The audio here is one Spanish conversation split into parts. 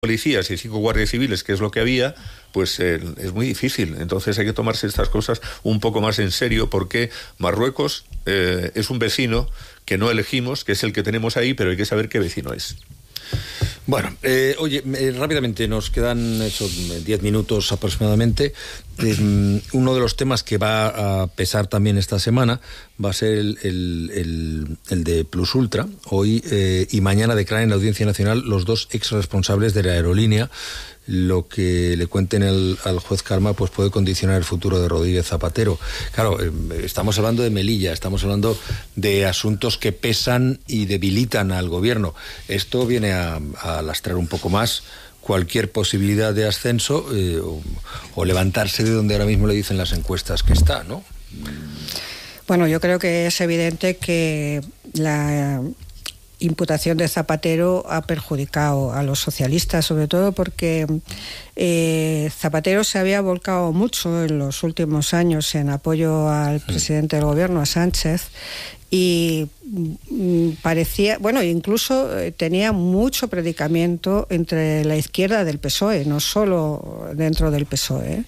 policías y 5 guardias civiles, que es lo que había, pues es muy difícil. Entonces hay que tomarse estas cosas un poco más en serio, porque Marruecos es un vecino que no elegimos, que es el que tenemos ahí, pero hay que saber qué vecino es. Bueno, oye, rápidamente, nos quedan 10 minutos aproximadamente. Uno de los temas que va a pesar también esta semana va a ser el de Plus Ultra. Hoy y mañana declaran en la Audiencia Nacional los 2 exresponsables de la aerolínea. Lo que le cuenten al juez Karma pues puede condicionar el futuro de Rodríguez Zapatero. Claro, estamos hablando de Melilla, estamos hablando de asuntos que pesan y debilitan al gobierno. Esto viene a lastrar un poco más cualquier posibilidad de ascenso o levantarse de donde ahora mismo le dicen las encuestas que está, ¿no? Bueno, yo creo que es evidente que la imputación de Zapatero ha perjudicado a los socialistas, sobre todo porque Zapatero se había volcado mucho en los últimos años en apoyo al presidente del gobierno, a Sánchez, y parecía, bueno, incluso tenía mucho predicamento entre la izquierda del PSOE, no solo dentro del PSOE.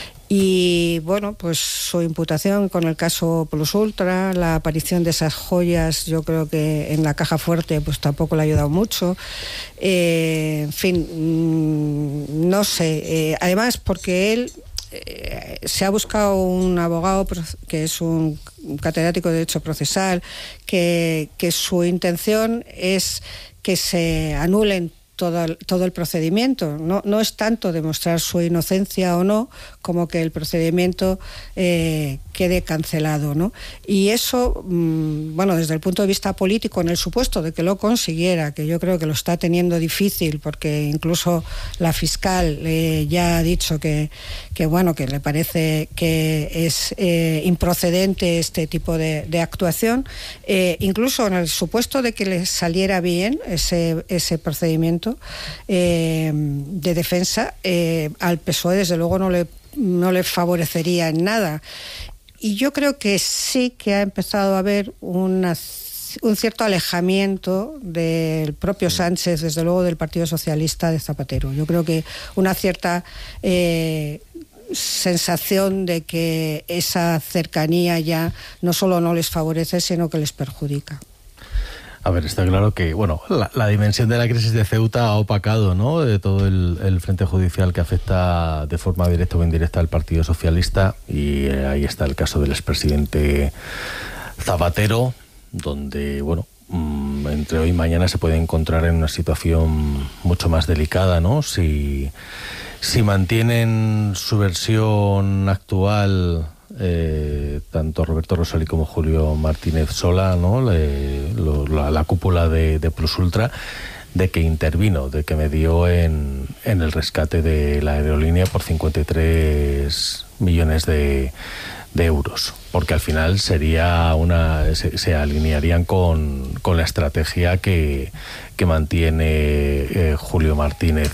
Y bueno, pues su imputación con el caso Plus Ultra, la aparición de esas joyas, yo creo que en la caja fuerte pues tampoco le ha ayudado mucho. En fin, no sé. Además, porque él se ha buscado un abogado que es un catedrático de Derecho Procesal, que su intención es que se anulen todo el procedimiento. No es tanto demostrar su inocencia o no, como que el procedimiento quede cancelado, ¿no? Y eso, bueno, desde el punto de vista político, en el supuesto de que lo consiguiera, que yo creo que lo está teniendo difícil, porque incluso la fiscal ya ha dicho que bueno, que le parece que es improcedente este tipo de actuación, incluso en el supuesto de que le saliera bien ese procedimiento de defensa, al PSOE desde luego no le favorecería en nada. Y yo creo que sí que ha empezado a haber un cierto alejamiento del propio Sánchez, desde luego del Partido Socialista de Zapatero. Yo creo que una cierta sensación de que esa cercanía ya no solo no les favorece, sino que les perjudica. A ver, está claro que, bueno, la dimensión de la crisis de Ceuta ha opacado, ¿no?, de todo el frente judicial que afecta de forma directa o indirecta al Partido Socialista, y ahí está el caso del expresidente Zapatero, donde, bueno, entre hoy y mañana se puede encontrar en una situación mucho más delicada, ¿no? Si mantienen su versión actual, tanto Roberto Rosell como Julio Martínez Sola, ¿no?, la cúpula de Plus Ultra, de que intervino, de que medió en el rescate de la aerolínea por 53 millones de euros, porque al final sería se alinearían con la estrategia que mantiene Julio Martínez,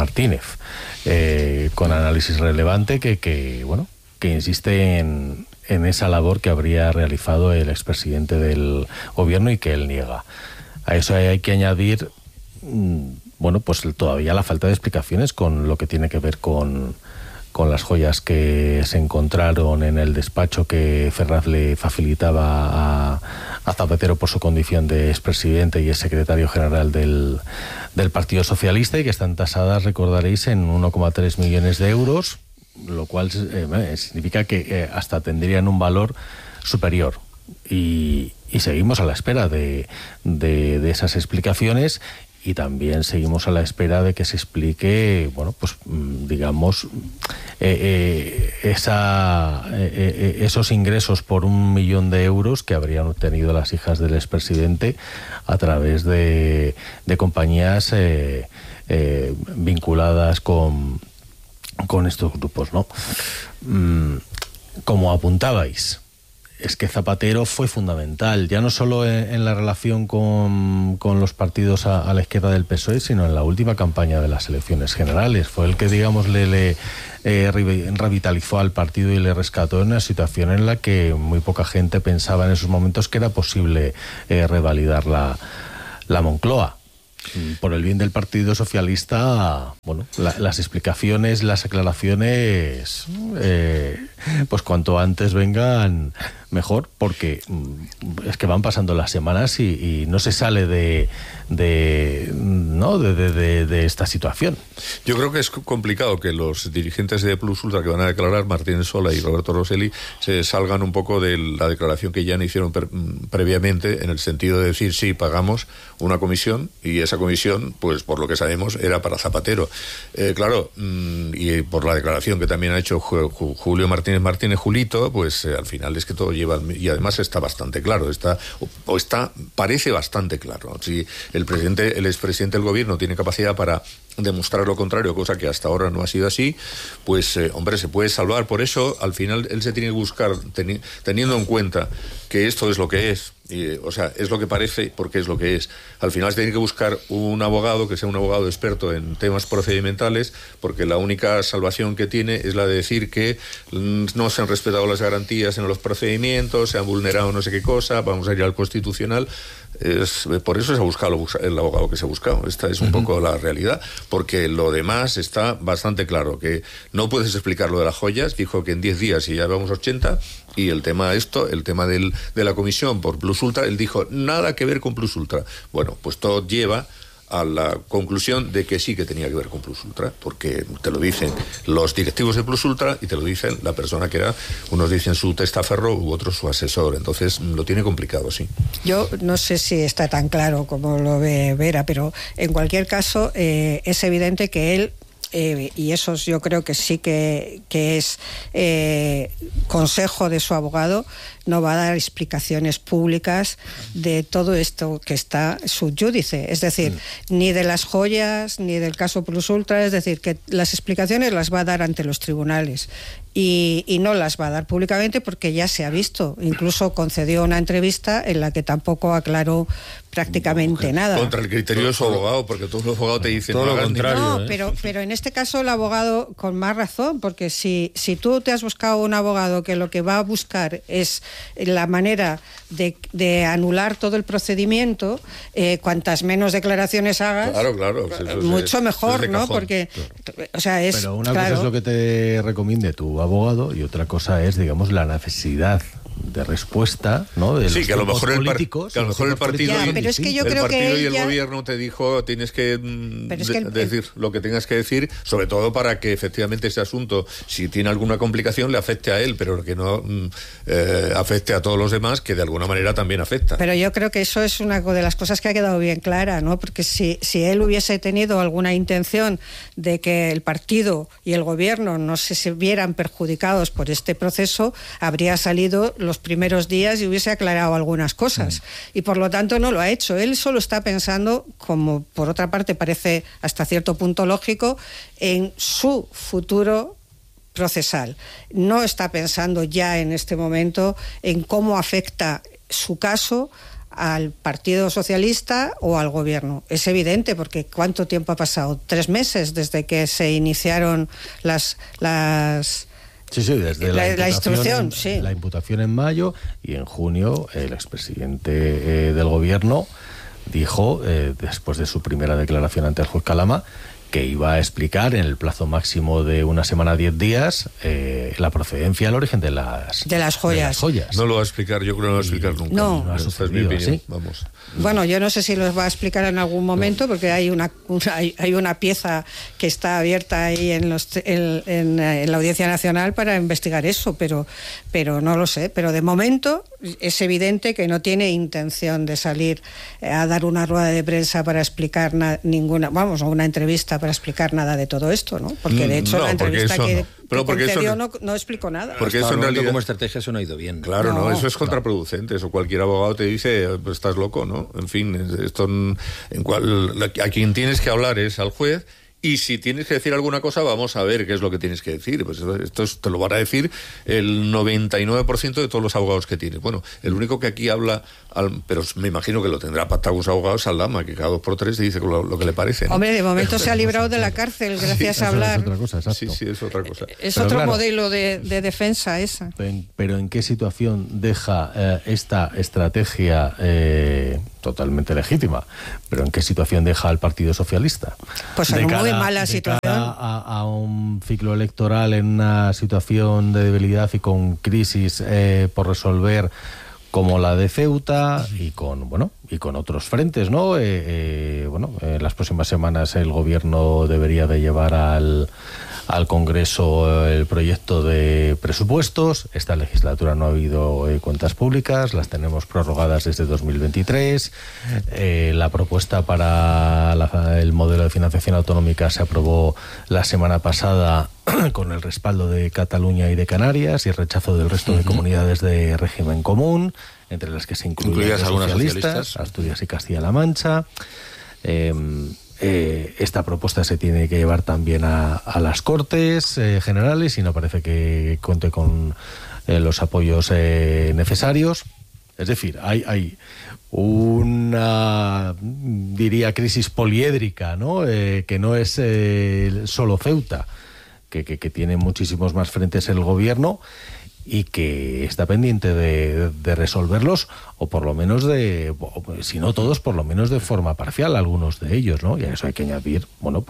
con análisis relevante que insiste en esa labor que habría realizado el expresidente del gobierno y que él niega. A eso hay que añadir, bueno, pues todavía la falta de explicaciones con lo que tiene que ver con las joyas que se encontraron en el despacho que Ferraz le facilitaba a Zapatero por su condición de expresidente y es secretario general del Partido Socialista, y que están tasadas, recordaréis, en 1,3 millones de euros, lo cual significa que hasta tendrían un valor superior. Y seguimos a la espera de esas explicaciones, y también seguimos a la espera de que se explique, bueno, pues digamos, esos ingresos por 1 millón de euros que habrían obtenido las hijas del expresidente a través de compañías vinculadas con estos grupos, ¿no? Como apuntabais, es que Zapatero fue fundamental, ya no solo en la relación con los partidos a la izquierda del PSOE, sino en la última campaña de las elecciones generales. Fue el que, digamos, le revitalizó al partido y le rescató en una situación en la que muy poca gente pensaba en esos momentos que era posible revalidar la Moncloa. por el bien del Partido Socialista, bueno, las explicaciones, las aclaraciones, pues cuanto antes vengan, mejor, porque es que van pasando las semanas y no se sale de esta situación. Yo creo que es complicado que los dirigentes de Plus Ultra que van a declarar, Martínez Sola y Roberto Rosselli, se salgan un poco de la declaración que ya hicieron previamente, en el sentido de decir, sí, pagamos una comisión, y esa comisión, pues por lo que sabemos, era para Zapatero. Claro, y por la declaración que también ha hecho Julio Martínez Julito, pues al final es que todo lleva, y además está bastante claro, parece bastante claro. Si el expresidente del gobierno tiene capacidad para demostrar lo contrario, cosa que hasta ahora no ha sido así, pues hombre, se puede salvar. Por eso al final él se tiene que buscar, teniendo en cuenta que esto es lo que es, o sea, es lo que parece porque es lo que es. Al final se tiene que buscar un abogado que sea un abogado experto en temas procedimentales, porque la única salvación que tiene es la de decir que no se han respetado las garantías en los procedimientos, se han vulnerado no sé qué cosa, vamos a ir al Constitucional. Por eso se ha buscado el abogado que se ha buscado. Esta es un poco la realidad, porque lo demás está bastante claro, que no puedes explicar lo de las joyas. Dijo que en 10 días y ya vamos a 80, y el tema de la comisión por Plus Ultra, él dijo nada que ver con Plus Ultra. Bueno, pues todo lleva a la conclusión de que sí que tenía que ver con Plus Ultra, porque te lo dicen los directivos de Plus Ultra y te lo dicen la persona que era, unos dicen su testaferro u otros su asesor. Entonces lo tiene complicado, sí. Yo no sé si está tan claro como lo ve Vera, pero en cualquier caso es evidente que él, y eso yo creo que sí que es consejo de su abogado, no va a dar explicaciones públicas de todo esto que está sub judice, es decir, ni de las joyas, ni del caso Plus Ultra, es decir, que las explicaciones las va a dar ante los tribunales y no las va a dar públicamente porque ya se ha visto. Incluso concedió una entrevista en la que tampoco aclaró prácticamente nada. Contra el criterio de su abogado, porque todos los abogados te dicen todo lo contrario. No, pero en este caso el abogado con más razón, porque si tú te has buscado un abogado que lo que va a buscar es la manera de anular todo el procedimiento, cuantas menos declaraciones hagas, claro, mucho mejor, ¿no? Porque, o sea, es... Pero una cosa es lo que te recomiende tu abogado y otra cosa es, digamos, la necesidad de respuesta, ¿no? De sí, los que a lo mejor políticos, el partido, ya, pero es que yo el creo partido que y el gobierno te dijo tienes que decir lo que tengas que decir, sobre todo para que efectivamente ese asunto, si tiene alguna complicación, le afecte a él, pero que no afecte a todos los demás, que de alguna manera también afecta. Pero yo creo que eso es una de las cosas que ha quedado bien clara, ¿no? Porque si él hubiese tenido alguna intención de que el partido y el gobierno no se vieran perjudicados por este proceso, habría salido los primeros días y hubiese aclarado algunas cosas. Y por lo tanto no lo ha hecho. Él solo está pensando, como por otra parte parece hasta cierto punto lógico, en su futuro procesal. No está pensando ya en este momento en cómo afecta su caso al Partido Socialista o al gobierno. Es evidente, porque ¿cuánto tiempo ha pasado? 3 meses desde que se iniciaron las Sí, desde la instrucción, la imputación en mayo, y en junio el expresidente del gobierno dijo, después de su primera declaración ante el juez Calama, que iba a explicar en el plazo máximo de una semana, 10 días, la procedencia, el origen de las joyas. No lo va a explicar, yo creo que no lo va a explicar nunca. No. Esa es mi opinión. Vamos. Bueno, yo no sé si los va a explicar en algún momento, porque hay una pieza que está abierta ahí en la Audiencia Nacional para investigar eso, pero no lo sé. Pero de momento es evidente que no tiene intención de salir a dar una rueda de prensa para explicar o una entrevista para explicar nada de todo esto, ¿no? Porque de hecho la entrevista que concedió no explicó nada. Porque eso en realidad como estrategia eso no ha ido bien. Claro, no, eso es contraproducente. Eso cualquier abogado te dice, pues estás loco, ¿no? En fin, esto a quien tienes que hablar es al juez. Y si tienes que decir alguna cosa, vamos a ver qué es lo que tienes que decir. Pues esto te lo van a decir el 99% de todos los abogados que tienes. Bueno, el único que aquí habla, pero me imagino que lo tendrá pactado con sus abogados, Aldama, que cada 2 por 3 dice lo que le parece, ¿no? Hombre, de momento se ha librado de la cárcel gracias a hablar. Es otra cosa, exacto. Sí, es otra cosa. Es pero otro claro, modelo de defensa esa. Pero ¿en qué situación deja esta estrategia totalmente legítima, pero ¿en qué situación deja al Partido Socialista? Pues en muy mala situación. A un ciclo electoral en una situación de debilidad y con crisis por resolver, como la de Ceuta, y con otros frentes, ¿no? En las próximas semanas el gobierno debería de llevar al Congreso el proyecto de presupuestos. Esta legislatura no ha habido cuentas públicas, las tenemos prorrogadas desde 2023. La propuesta para el modelo de financiación autonómica se aprobó la semana pasada con el respaldo de Cataluña y de Canarias y el rechazo del resto de comunidades de régimen común, entre las que se incluyen los socialistas, Asturias y Castilla-La Mancha. Esta propuesta se tiene que llevar también a las Cortes Generales y no parece que cuente con los apoyos necesarios. Es decir, hay una, diría, crisis poliédrica, ¿no? Que no es solo Ceuta, que tiene muchísimos más frentes el gobierno y que está pendiente de resolverlos, o por lo menos si no todos, por lo menos de forma parcial, algunos de ellos, ¿no? Y a eso hay que añadir,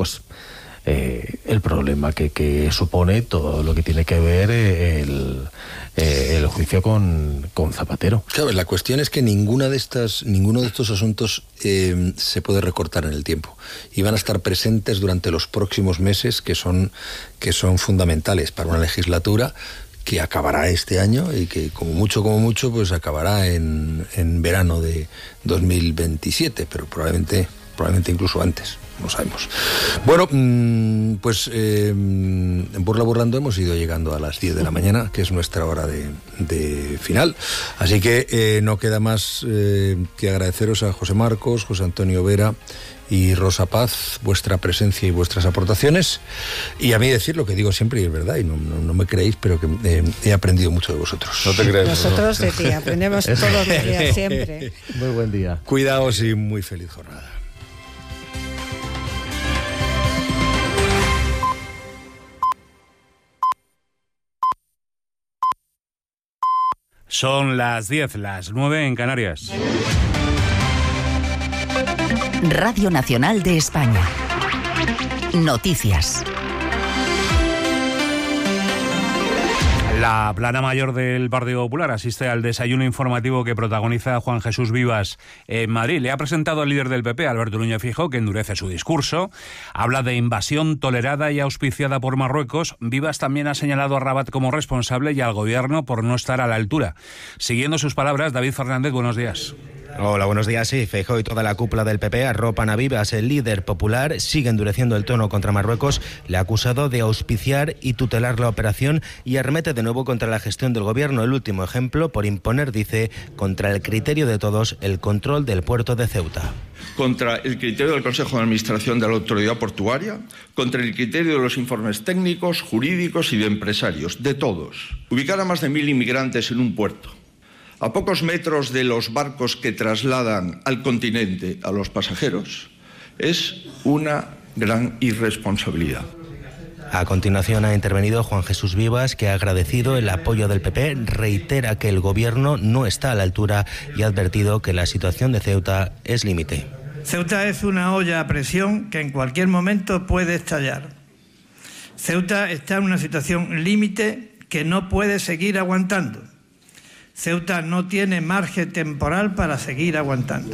el problema que supone todo lo que tiene que ver el juicio con Zapatero. Claro, la cuestión es que ninguno de estos asuntos se puede recortar en el tiempo y van a estar presentes durante los próximos meses, que son fundamentales para una legislatura que acabará este año y que como mucho, pues acabará en verano de 2027, pero probablemente incluso antes, no sabemos. Bueno, pues en Burla Burlando hemos ido llegando a las 10 de la mañana, que es nuestra hora de final, así que no queda más que agradeceros a José Marcos, José Antonio Vera y Rosa Paz vuestra presencia y vuestras aportaciones, y a mí decir lo que digo siempre, y es verdad, y no me creéis, pero que he aprendido mucho de vosotros. No te crees. Nosotros de ti aprendemos todos los días, siempre. Muy buen día. Cuidaos y muy feliz jornada. Son las 10, las 9 en Canarias. Radio Nacional de España. Noticias. La plana mayor del Partido Popular asiste al desayuno informativo que protagoniza Juan Jesús Vivas en Madrid. Le ha presentado al líder del PP, Alberto Núñez Feijóo, que endurece su discurso. Habla de invasión tolerada y auspiciada por Marruecos. Vivas también ha señalado a Rabat como responsable y al gobierno por no estar a la altura. Siguiendo sus palabras, David Fernández, buenos días. Hola, buenos días. Sí, Feijóo y toda la cúpula del PP arropan a Vivas. El líder popular sigue endureciendo el tono contra Marruecos. Le ha acusado de auspiciar y tutelar la operación y arremete de nuevo contra la gestión del gobierno. El último ejemplo por imponer, dice, contra el criterio de todos, el control del puerto de Ceuta. Contra el criterio del Consejo de Administración de la Autoridad Portuaria, contra el criterio de los informes técnicos, jurídicos y de empresarios, de todos. Ubicar a más de 1.000 inmigrantes en un puerto, a pocos metros de los barcos que trasladan al continente a los pasajeros, es una gran irresponsabilidad. A continuación ha intervenido Juan Jesús Vivas, que ha agradecido el apoyo del PP, reitera que el gobierno no está a la altura y ha advertido que la situación de Ceuta es límite. Ceuta es una olla a presión que en cualquier momento puede estallar. Ceuta está en una situación límite que no puede seguir aguantando. Ceuta no tiene margen temporal para seguir aguantando.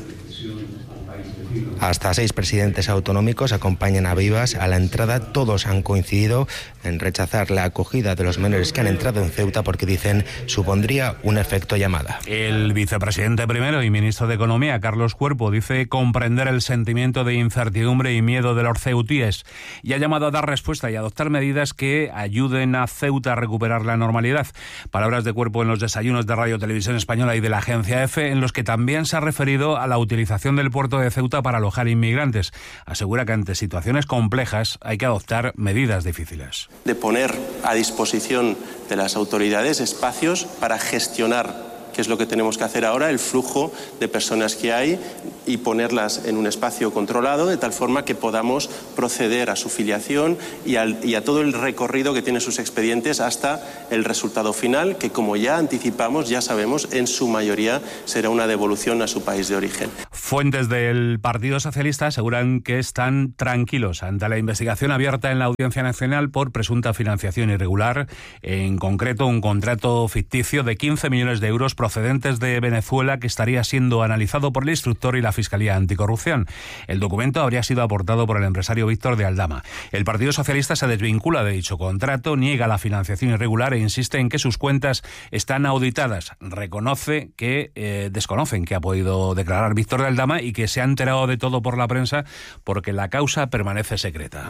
Hasta 6 presidentes autonómicos acompañan a Vivas a la entrada. Todos han coincidido en rechazar la acogida de los menores que han entrado en Ceuta porque dicen supondría un efecto llamada. El vicepresidente primero y ministro de Economía, Carlos Cuerpo, dice comprender el sentimiento de incertidumbre y miedo de los ceutíes y ha llamado a dar respuesta y adoptar medidas que ayuden a Ceuta a recuperar la normalidad. Palabras de Cuerpo en los desayunos de Radio Televisión Española y de la agencia EFE, en los que también se ha referido a la utilización del puerto de Ceuta para alojar inmigrantes. Asegura que ante situaciones complejas hay que adoptar medidas difíciles. De poner a disposición de las autoridades espacios para gestionar, que es lo que tenemos que hacer ahora, el flujo de personas que hay y ponerlas en un espacio controlado de tal forma que podamos proceder a su filiación y a todo el recorrido que tienen sus expedientes hasta el resultado final, que como ya anticipamos, ya sabemos, en su mayoría será una devolución a su país de origen. Fuentes del Partido Socialista aseguran que están tranquilos ante la investigación abierta en la Audiencia Nacional por presunta financiación irregular, en concreto un contrato ficticio de 15 millones de euros procedentes de Venezuela que estaría siendo analizado por el instructor y la Fiscalía Anticorrupción. El documento habría sido aportado por el empresario Víctor de Aldama. El Partido Socialista se desvincula de dicho contrato, niega la financiación irregular e insiste en que sus cuentas están auditadas. Reconoce que desconocen que ha podido declarar Víctor de Aldama y que se ha enterado de todo por la prensa porque la causa permanece secreta.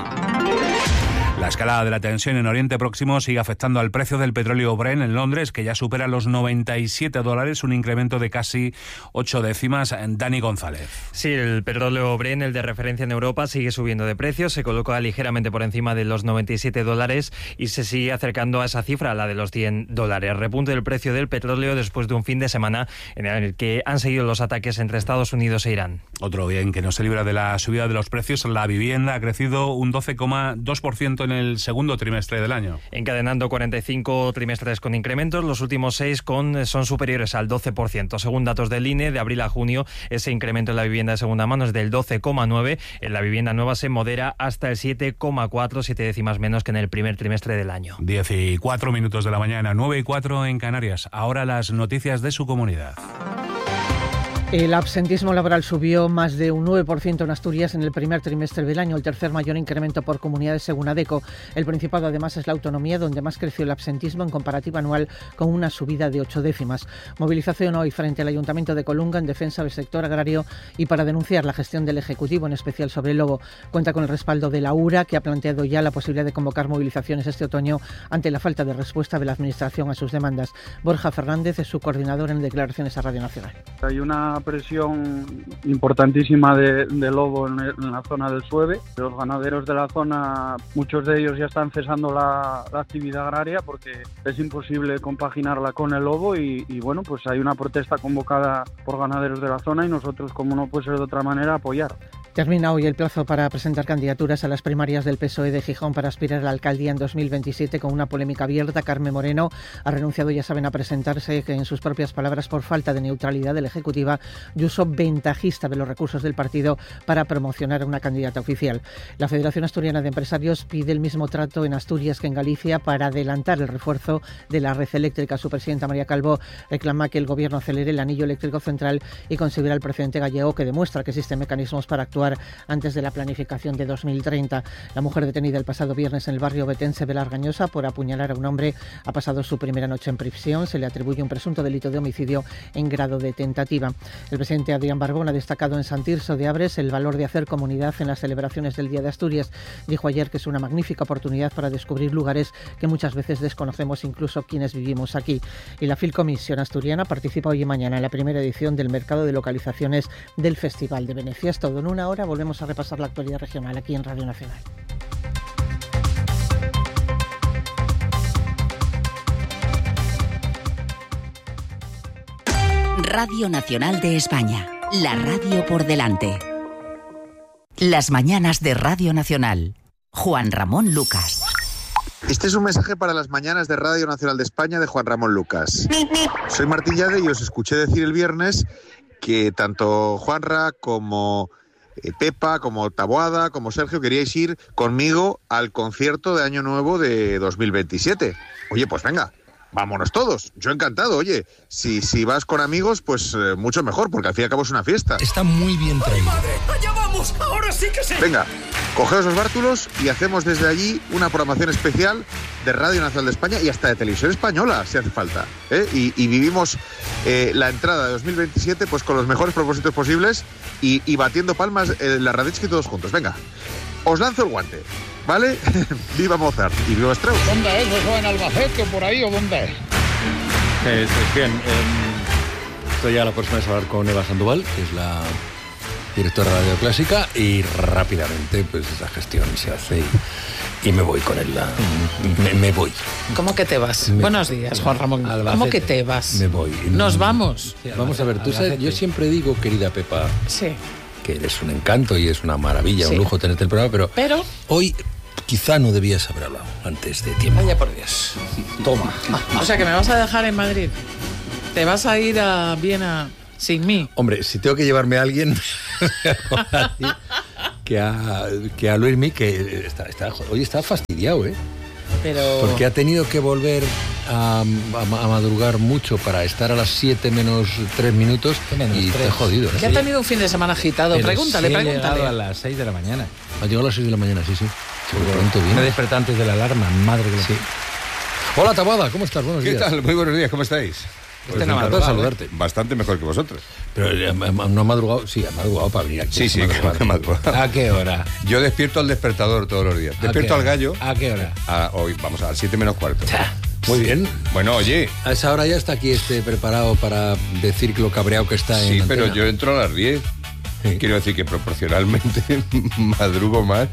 La escalada de la tensión en Oriente Próximo sigue afectando al precio del petróleo Brent en Londres, que ya supera los $97, un incremento de casi 8 décimas. Dani González. Sí, el petróleo Brent, el de referencia en Europa, sigue subiendo de precio, se coloca ligeramente por encima de los $97 y se sigue acercando a esa cifra, la de los $100. Repunte del precio del petróleo después de un fin de semana en el que han seguido los ataques entre Estados Unidos e Irán. Otro bien que no se libra de la subida de los precios, la vivienda ha crecido un 12,2% en el segundo trimestre del año. Encadenando 45 trimestres con incrementos, los últimos 6 son superiores al 12%. Según datos del INE, de abril a junio, ese incremento en la vivienda de segunda mano es del 12,9%. En la vivienda nueva se modera hasta el 7,4%, 7 décimas menos que en el primer trimestre del año. 14 minutos de la mañana, 9:04 en Canarias. Ahora las noticias de su comunidad. El absentismo laboral subió más de un 9% en Asturias en el primer trimestre del año, el tercer mayor incremento por comunidades según ADECO. El Principado además es la autonomía donde más creció el absentismo en comparativa anual, con una subida de 8 décimas. Movilización hoy frente al Ayuntamiento de Colunga en defensa del sector agrario y para denunciar la gestión del Ejecutivo, en especial sobre el lobo. Cuenta con el respaldo de la URA, que ha planteado ya la posibilidad de convocar movilizaciones este otoño ante la falta de respuesta de la Administración a sus demandas. Borja Fernández es su coordinador en declaraciones a Radio Nacional. Hay una presión importantísima de lobo en la zona del Sueve. Los ganaderos de la zona, muchos de ellos ya están cesando la actividad agraria porque es imposible compaginarla con el lobo y bueno, pues hay una protesta convocada por ganaderos de la zona y nosotros, como no puede ser de otra manera, apoyar. Termina hoy el plazo para presentar candidaturas a las primarias del PSOE de Gijón para aspirar a la alcaldía en 2027 con una polémica abierta. Carmen Moreno ha renunciado, ya saben, a presentarse, que en sus propias palabras, por falta de neutralidad de la Ejecutiva y uso ventajista de los recursos del partido para promocionar a una candidata oficial. La Federación Asturiana de Empresarios pide el mismo trato en Asturias que en Galicia para adelantar el refuerzo de la red eléctrica. Su presidenta, María Calvo, reclama que el Gobierno acelere el anillo eléctrico central y considera el precedente gallego, que demuestra que existen mecanismos para actuar antes de la planificación de 2030. La mujer detenida el pasado viernes en el barrio betense de La Argañosa por apuñalar a un hombre ha pasado su primera noche en prisión. Se le atribuye un presunto delito de homicidio en grado de tentativa. El presidente Adrián Barbón ha destacado en San Tirso de Abres el valor de hacer comunidad en las celebraciones del Día de Asturias. Dijo ayer que es una magnífica oportunidad para descubrir lugares que muchas veces desconocemos, incluso quienes vivimos aquí. Y la Filcomisión asturiana participa hoy y mañana en la primera edición del mercado de localizaciones del Festival de Venecia. Es todo en una hora. Volvemos a repasar la actualidad regional aquí en Radio Nacional. Radio Nacional de España, la radio por delante. Las mañanas de Radio Nacional. Juan Ramón Lucas. Este es un mensaje para las mañanas de Radio Nacional de España de Juan Ramón Lucas. Soy Martín Llade y os escuché decir el viernes que tanto Juanra como Pepa, como Taboada, como Sergio queríais ir conmigo al concierto de Año Nuevo de 2027. Oye, pues venga, vámonos todos. Yo encantado, oye. Si vas con amigos, pues mucho mejor, porque al fin y al cabo es una fiesta. Está muy bien traído. ¡Madre! ¡Allá vamos! ¡Ahora sí que sí! Venga, cogeos los bártulos y hacemos desde allí una programación especial de Radio Nacional de España y hasta de Televisión Española, si hace falta. Y vivimos la entrada de 2027 pues con los mejores propósitos posibles y batiendo palmas la Raditsky todos juntos. Venga, os lanzo el guante, ¿vale? ¡Viva Mozart y viva Strauss! ¿Dónde es eso? ¿En Albacete o por ahí o dónde es? Bien, estoy ya la próxima vez a hablar con Eva Sandoval, que es la directora de Radio Clásica, y rápidamente pues esa gestión se hace y me voy con él. Me voy. ¿Cómo que te vas? Buenos días, Juan Ramón. Albacete. ¿Cómo que te vas? Me voy. Nos vamos. Sí, vamos a ver, tú sabes, yo siempre digo, querida Pepa, sí, que eres un encanto y es una maravilla, sí, un lujo tenerte el programa, pero hoy quizá no debías haber hablado antes de tiempo. Vaya por Dios. Toma. O sea, que me vas a dejar en Madrid. ¿Te vas a ir a Viena Sin mí. Hombre, si tengo que llevarme a alguien, que a Luismi, que hoy está fastidiado, ¿eh? Pero... Porque ha tenido que volver a madrugar mucho para estar a las 7 menos 3 minutos y está jodido, ¿eh? Que ha tenido un fin de semana agitado. Pero pregúntale. Ha llegado a las 6 de la mañana. Ha llegado a las 6 de la mañana, sí. Pronto viene. Me desperté antes de la alarma, madre que sí. Hola, Taboada, ¿cómo estás? Buenos días. ¿Qué tal? Muy buenos días, ¿cómo estáis? Pues encantado de saludarte. Bastante mejor que vosotros. Pero no ha madrugado, sí, ha madrugado para venir aquí. Sí, claro que ha madrugado. ¿A qué hora? Yo despierto al despertador todos los días. Despierto al gallo. ¿A qué hora? Hoy, vamos a las 7 menos cuarto. Muy bien. Bueno, oye. A esa hora ya está aquí preparado para decir lo cabreado que está en Sí, antena. pero yo entro a las 10. Sí. Quiero decir que proporcionalmente madrugo más.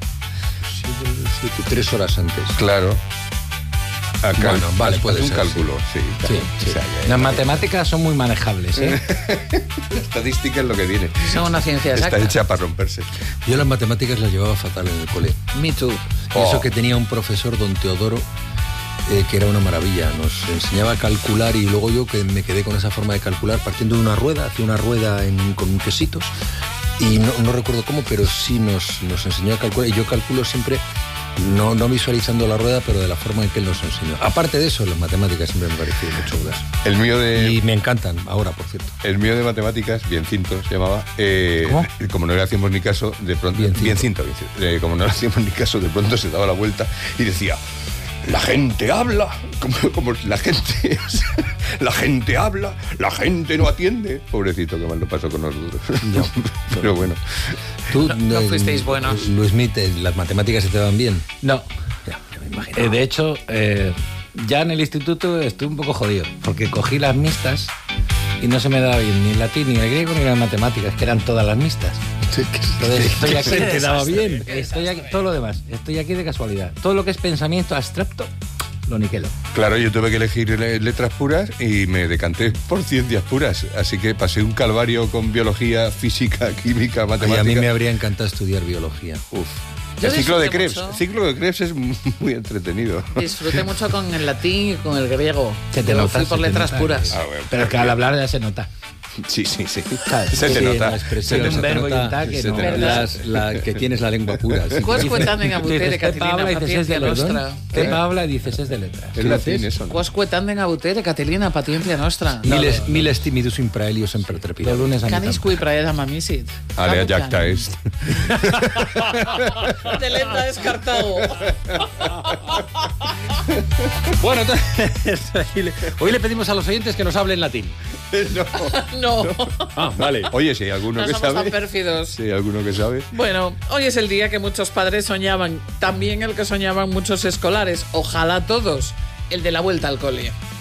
3 horas antes. Claro. Acá, bueno, vale, puede ser. Un cálculo, sí. Sí. O sea, las matemáticas son muy manejables, ¿eh? La estadística es lo que tiene. Son una ciencia exacta. Está hecha para romperse. Yo las matemáticas las llevaba fatal en el cole. Me too. Eso que tenía un profesor, don Teodoro, que era una maravilla. Nos enseñaba a calcular y luego yo que me quedé con esa forma de calcular partiendo de una rueda, hacía una rueda con quesitos y no recuerdo cómo, pero sí nos enseñó a calcular y yo calculo siempre no visualizando la rueda, pero de la forma en que él nos enseñó. Aparte de eso, las matemáticas siempre me han parecido muy chulas. El mío y me encantan ahora, por cierto. El mío de matemáticas, Biencinto se llamaba. ¿Cómo? Como no le hacíamos ni caso, de pronto... Biencinto. Como no le hacíamos ni caso, de pronto se daba la vuelta y decía... La gente habla, como la gente habla, la gente no atiende. Pobrecito, que mal lo pasó con nosotros. No, pero bueno. ¿Tú no fuisteis buenos? Luis Smith, ¿las matemáticas se te van bien? No. Ya me imagino. De hecho, ya en el instituto estoy un poco jodido, porque cogí las mixtas y no se me daba bien ni el latín, ni el griego, ni las matemáticas, que eran todas las mixtas. Entonces estoy aquí, te daba bien. Estoy aquí, todo lo demás, estoy aquí de casualidad. Todo lo que es pensamiento abstracto, lo niquelo. Claro, yo tuve que elegir letras puras y me decanté por ciencias puras. Así que pasé un calvario con biología, física, química, matemática. Y a mí me habría encantado estudiar biología. Uf. El ciclo de Krebs es muy entretenido. Disfruté mucho con el latín y con el griego. Se te nota, fui por letras puras. Bueno, pero es que al hablar ya se nota. Sí. Claro, se te nota. Un verbo y un ta que no. Que tienes la lengua pura. Pues cuetando en abutere, Catilina, paciencia nostra. ¿Qué habla y dices es de letras? Es latín eso, ¿no? Pues cuetando en abutere, Catilina, paciencia nostra. Miles timidus in praelius sempre trepidam. Canis qui praedam amisit. Alea jacta est. De lenta descartado. Bueno, entonces, hoy le pedimos a los oyentes que nos hablen latín. No. Ah, vale. Oye, si hay alguno no que somos sabe. Tan pérfidos. Si hay alguno que sabe. Bueno, hoy es el día que muchos padres soñaban, también el que soñaban muchos escolares, ojalá todos, el de la vuelta al cole.